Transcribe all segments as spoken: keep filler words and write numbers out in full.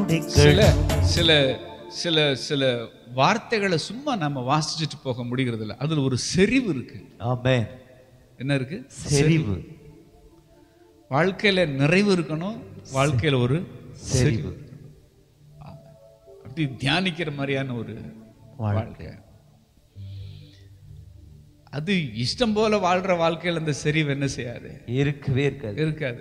சில சில சில சில வார்த்தைகளை சும்மா நம்ம வாசிச்சுட்டு போக முடிகிறது இல்லை. அதுல ஒரு செறிவு இருக்கு. ஆமென். என்ன இருக்கு? செறிவு. வாழ்க்கையில நிறைவு இருக்கணும், வாழ்க்கையில ஒரு செறிவு. அப்படி தியானிக்கிற மாதிரியான ஒரு வாழ்க்கை. அது இஷ்டம் போல வாழ்ற வாழ்க்கையில் அந்த செறிவு என்ன செய்யாது? இருக்கவே இருக்காது இருக்காது.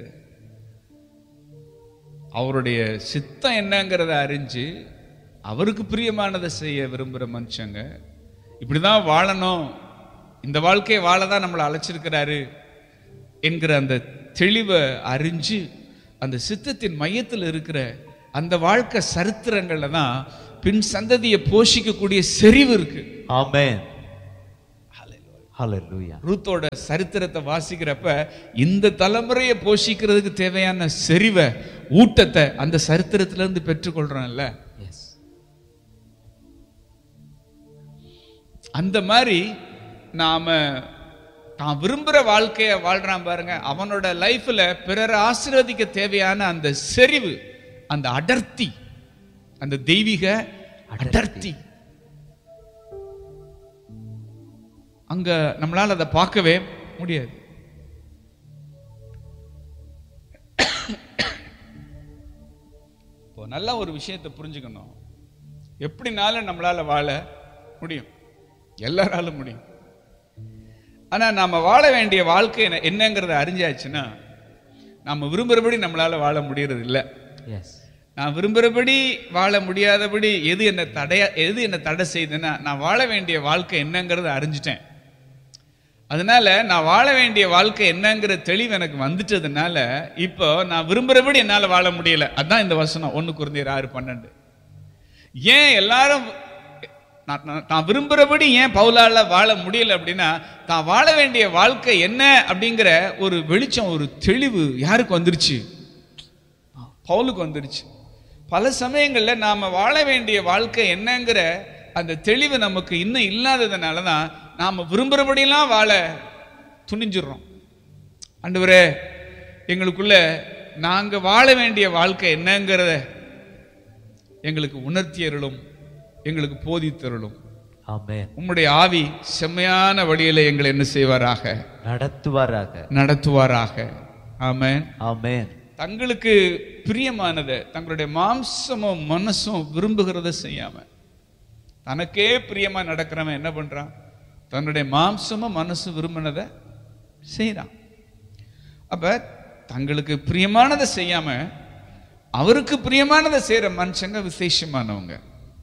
அவருடைய சித்தம் என்னங்கிறத அறிஞ்சு அவருக்கு பிரியமானதை செய்ய விரும்புகிற மனுஷங்க இப்படிதான் வாழணும், இந்த வாழ்க்கையை வாழதான் நம்மளை அழைச்சிருக்கிறாரு என்கிற அந்த தெளிவை அறிஞ்சு அந்த சித்தத்தின் மையத்தில் இருக்கிற அந்த வாழ்க்கை சரித்திரங்கள்ல தான் பின் சந்ததியை போஷிக்கக்கூடிய செறிவு இருக்கு. ஆமென். ஹல்லேலூயா. ரூத்தோட சரித்திரத்தை வாசிக்கிறப்ப இந்த தலைமுறையை போஷிக்கிறதுக்கு தேவையான செறிவை, ஊட்டத்தை அந்த சரித்திரத்துல இருந்து பெற்றுக்கொள்றோம்ல. அந்த மாதிரி நாம தான் விரும்புற வாழ்க்கைய வாழ்றான் பாருங்க, அவனோட லைஃப்ல பிறரை ஆசீர்வதிக்க தேவையான அந்த செறிவு, அந்த அடர்த்தி, அந்த தெய்வீக அடர்த்தி அங்க நம்மளால அதை பார்க்கவே முடியாது. இப்போ நல்ல ஒரு விஷயத்தை புரிஞ்சுக்கணும். எப்படினாலும் நம்மளால வாழ முடியும், எல்லாராலும் முடியும். ஆனா நாம வாழ வேண்டிய வாழ்க்கை என்னங்கிறத அறிஞ்சாச்சுன்னா நாம விரும்புறபடி நம்மளால வாழ முடியறது இல்லை. நான் விரும்புறபடி வாழ முடியாதபடி எது என்ன தடைய எது என்ன தடை செய்யுதுன்னா நான் வாழ வேண்டிய வாழ்க்கை என்னங்கிறத அறிஞ்சிட்டேன். அதனால நான் வாழ வேண்டிய வாழ்க்கை என்னங்கிற தெளிவு எனக்கு வந்துட்டதுனால இப்போ நான் விரும்புறபடி என்னால வாழ முடியல. அதான் இந்த வசனம் ஒன்னு குருந்தியர் ஆறு பன்னெண்டு. ஏன் எல்லாரும் தான் விரும்புறபடி ஏன் பவுலால வாழ முடியல அப்படின்னா, தான் வாழ வேண்டிய வாழ்க்கை என்ன அப்படிங்கிற ஒரு வெளிச்சம், ஒரு தெளிவு யாருக்கு வந்துருச்சு? பவுலுக்கு வந்துருச்சு. பல சமயங்கள்ல நாம வாழ வேண்டிய வாழ்க்கை என்னங்கிற அந்த தெளிவு நமக்கு இன்னும் இல்லாததுனால தான் நாம விரும்புறபடியெல்லாம் வாழ துணிஞ்சிடறோம். ஆண்டவரே, எங்களுக்குள்ள நாங்க வாழ வேண்டிய வாழ்க்கை என்னங்கிறத எங்களுக்கு உணர்த்தியருளும், எங்களுக்கு போதித்தருளும். ஆமென். உம்முடைய ஆவி செம்மையான வழியில எங்களை என்ன செய்வாராக? நடத்துவாராக நடத்துவாராக. ஆமென். ஆமென். தங்களுக்கு பிரியமானதை தங்களுடைய மாம்சமும் மனசும் விரும்புகிறத செய்யாம தனக்கே பிரியமா நடக்கிறவன் என்ன பண்றான்? தன்னுடைய மாம்சமும் மனசு விரும்பினதை செய்யறான். அப்ப தங்களுக்கு பிரியமானதை செய்யாம அவருக்கு பிரியமானதை செய்யற மனுஷங்க விசேஷமானவங்க.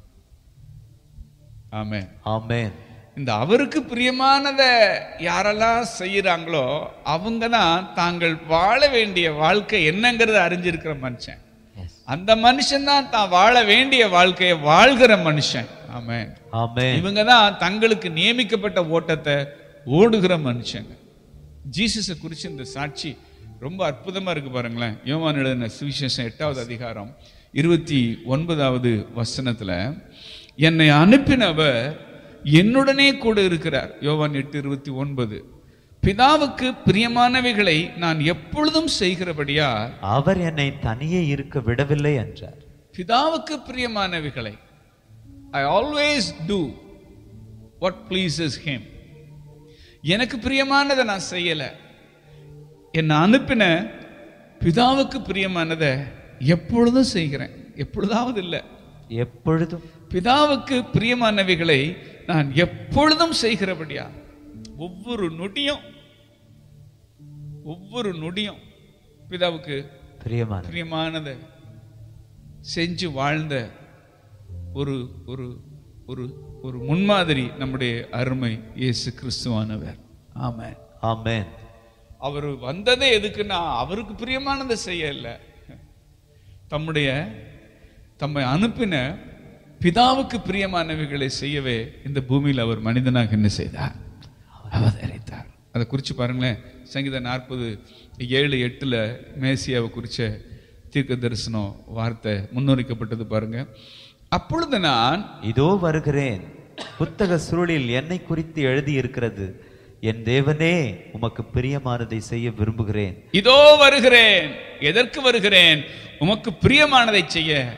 ஆமென். ஆமென். இந்த அவருக்கு பிரியமானதை யாரெல்லாம் செய்யறாங்களோ அவங்க தான் தாங்கள் வாழ வேண்டிய வாழ்க்கை என்னங்கிறத அறிஞ்சிருக்கிற மனுஷன். அந்த மனுஷன் தான் தான் வாழ வேண்டிய வாழ்க்கையை வாழ்கிற மனுஷன். ஆமென். ஆமென். இவங்க தான் தங்களுக்கு நியமிக்கப்பட்ட ஓட்டத்தை ஓடுகிற மனுஷங்க. ஜீசஸை குறிச்சு இந்த சாட்சி ரொம்ப அற்புதமா இருக்கு பாருங்களேன். யோவான் எழுதின சுவிசேஷம் எட்டாவது அதிகாரம் இருபத்தி ஒன்பதாவது வசனத்துல, என்னை அனுப்பினவர் என்னுடனே கூட இருக்கிறார். யோவான் எட்டு இருபத்தி ஒன்பது. பிதாவுக்கு பிரியமானவைகளை நான் எப்பொழுதும் செய்கிறபடியா அவர் என்னை தனியே இருக்க விடவில்லை என்றார். பிதாவுக்கு பிரியமானவைகளை I always do what pleases him. எனக்கு பிரியமானதை நான் செய்யல, என்னை அனுப்பின பிதாவுக்கு பிரியமானதை எப்பொழுதும் செய்கிறேன். எப்பொழுதாவது இல்லை, எப்பொழுதும். பிதாவுக்கு பிரியமானவைகளை நான் எப்பொழுதும் செய்கிறபடியா ஒவ்வொரு நொடியும் ஒவ்வொரு நொடியும் பிதாவுக்கு பிரியமான பிரியமானதை செஞ்சு வாழ்ந்த ஒரு ஒரு ஒரு ஒரு முன்மாதிரி நம்முடைய அருமை இயேசு கிறிஸ்துவானவர். ஆமென். ஆமென். அவர் வந்ததே எதுக்குன்னா அவருக்கு பிரியமானதை செய்ய இல்லை, தம்முடைய தம்மை அனுப்பின பிதாவுக்கு பிரியமானவைகளை செய்யவே இந்த பூமியில் அவர் மனிதனாக என்ன செய்தார்? அவதரித்தார். அதை குறித்து பாருங்களேன். சங்கீதம் நாற்பது ஏழு எட்டுல மேசியாவை குறிச்ச தீர்க்க தரிசனம் வார்த்தை முன்னுரைக்கப்பட்டது பாருங்க. அப்பொழுது நான் இதோ வருகிறேன், புத்தக சுருளில் என்னை குறித்து எழுதி இருக்கிறது, என் தேவனே உமக்கு பிரியமானதை செய்ய விரும்புகிறேன். இதோ வருகிறேன். எதற்கு வருகிறேன்? உமக்கு பிரியமானதை செய்ய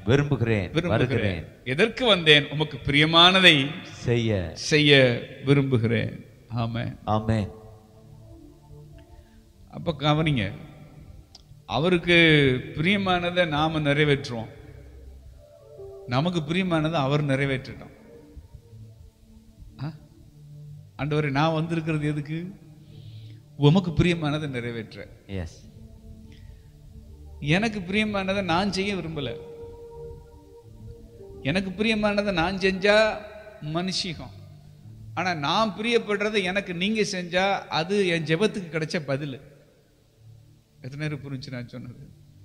விரும்புகிறேன், விரும்புகிறேன். வருகிறேன். எதற்கு வந்தேன்? உமக்கு பிரியமானதை செய்ய செய்ய விரும்புகிறேன். ஆமென். ஆமென். அப்ப கவனிங்க, அவருக்கு பிரியமானதை நாம நிறைவேற்றுவோம், நமக்கு பிரியமானதை அவர் நிறைவேற்றட்டும். ஆண்டவரே, நான் வந்திருக்கிறது எதுக்கு? உமக்கு பிரியமானதை நிறைவேற்ற. எஸ். எனக்கு பிரியமானதை நான் செய்ய விரும்பல. எனக்கு பிரியமானதை நான் செஞ்சா மனுஷிகம். ஆனா நான் பிரியப்படுறதை எனக்கு நீங்க செஞ்சா அது என் ஜெபத்துக்கு கிடைச்ச பதில். எத்தனை நேரம் புரிஞ்சு நான் சொன்னது?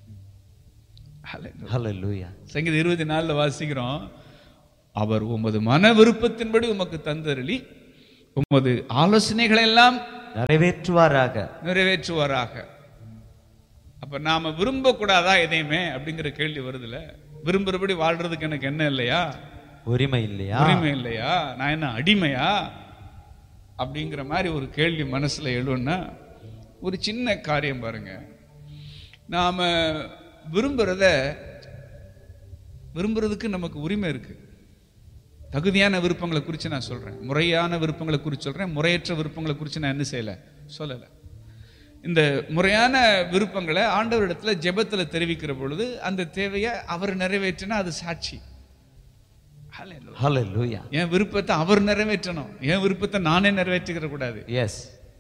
ஹல்லேலூயா. சங்கீதம் இருபத்தி நாலுல வாசிக்கிறோம், அவர் உமது மன விருப்பத்தின்படி உமக்கு தந்தருளி உமது ஆலோசனைகளை எல்லாம் நிறைவேற்றுவாராக நிறைவேற்றுவாராக. அப்ப நாம விரும்ப கூடாதா எதையுமே அப்படிங்கிற கேள்வி வருதுல. விரும்புறபடி வாழ்றதுக்கு எனக்கு என்ன இல்லையா? உரிமை இல்லையா? உரிமை இல்லையா? நான் என்ன அடிமையா? அப்படிங்கிற மாதிரி ஒரு கேள்வி மனசுல எழுன்னா, ஒரு சின்ன காரியம் பாருங்க. நாம விரும்புறத விரும்புறதுக்கு நமக்கு உரிமை இருக்கு. தகுதியான விருப்பங்களை குறித்து நான் சொல்றேன், முறையான விருப்பங்களை குறித்து சொல்றேன், முறையற்ற விருப்பங்களை குறித்து நான் என்ன செய்யல சொல்லலை. இந்த முறையான விருப்பங்களை ஆண்டவரிடத்துல ஜெபத்துல தெரிவிக்கிற பொழுது அந்த தேவையை அவர் நிறைவேற்றினா அது சாட்சி. ஹல்லேலூயா. என் விருப்பத்தை அவர் நிறைவேற்றணும், என் விருப்பத்தை நானே நிறைவேற்றிக்கிற கூடாது. எஸ்.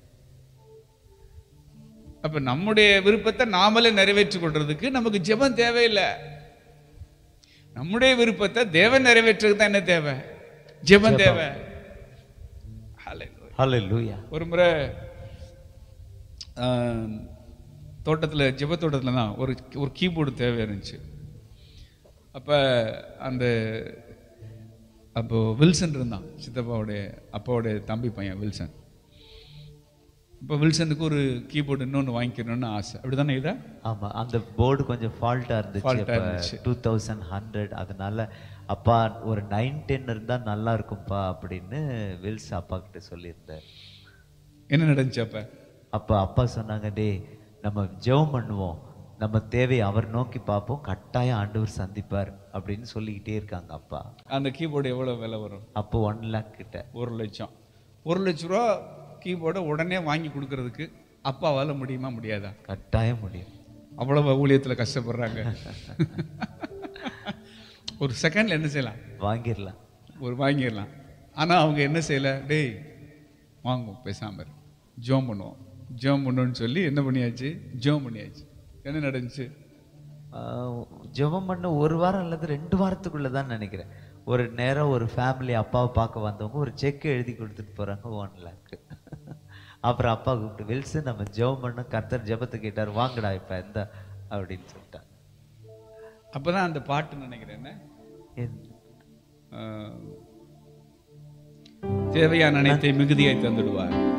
அப்ப நம்முடைய விருப்பத்தை நாமளே நிறைவேற்றிக் கொள்றதுக்கு நமக்கு ஜெபம் தேவையில்லை. நம்முடைய விருப்பத்தை தேவன் நிறைவேற்றுறதுக்கு தான் என்ன தேவை? ஜெபம் தேவை. ஹல்லேலூயா. ஒரு முறை தோட்டத்தில், ஜெப தோட்டத்தில் தான் ஒரு ஒரு கீபோர்டு தேவை இருந்துச்சு. அப்போ அந்த அப்போ வில்சன் இருந்தான், சித்தப்பாவுடைய அப்பாவுடைய தம்பி பையன் வில்சன். இப்போ வில்சனுக்கு ஒரு கீபோர்டு இன்னொன்று வாங்கிக்கணும்னு ஆசை, அப்படிதானே? இதா ஆமா, அந்த போர்டு கொஞ்சம் ஃபால்ட்டா இருந்துச்சு, டூ தௌசண்ட் ஹண்ட்ரட். அதனால அப்பா ஒரு நைன் டென் இருந்தா நல்லா இருக்கும்பா அப்படின்னு வில்ஸ் அப்பா கிட்ட சொல்லியிருந்தார். என்ன நடந்துச்சு அப்ப? அப்ப அப்பா சொன்னாங்க, டே நம்ம ஜெபம் பண்ணுவோம், நம்ம தேவை அவர் நோக்கி பார்ப்போம், கட்டாயம் ஆண்டவர் சந்திப்பார் அப்படின்னு சொல்லிக்கிட்டே இருக்காங்க அப்பா. அந்த கீபோர்டு எவ்வளவு விலை வரும்? அப்போ ஒன் லேக் கிட்ட. ஒரு லட்சம். ஒரு லட்ச ரூபா கீபோர்டை உடனே வாங்கி கொடுக்கறதுக்கு அப்பாவால் முடியுமா முடியாதா? கட்டாயம் முடியும். அவ்வளவு ஊழியத்தில் கஷ்டப்படுறாங்க. ஒரு செகண்ட்ல என்ன செய்யலாம்? வாங்கிடலாம், ஒரு வாங்கிடலாம். ஆனா அவங்க என்ன செய்யல, டேய் வாங்குவோம் பேசாம ஜோம் பண்ணுவோம், ஜோம் பண்ணுவோன்னு சொல்லி என்ன பண்ணியாச்சு? ஜோம் பண்ணியாச்சு. என்ன நடந்துச்சு? ஜெபம் பண்ண ஒரு வாரம் அல்லது ரெண்டு வாரத்துக்குள்ளதான் நினைக்கிறேன். ஒரு நேரம் ஒரு ஃபேமிலி அப்பாவை பார்க்க வந்தவங்க ஒரு செக் எழுதி கொடுத்துட்டு போறாங்க, ஒன் லேக். அப்புறம் அப்பா கூப்பிட்டு, வில்சன் நம்ம ஜெபம் பண்ண, கர்த்தர் ஜெபத்தை கேட்டார், வாங்கடா இப்ப எந்த அப்படின்னு சொல்லிட்டாங்க. அப்பதான் அந்த பாட்டு நினைக்கிறேன், தேவையான அனைத்தை மிகுதியாய் தந்துடுவார்.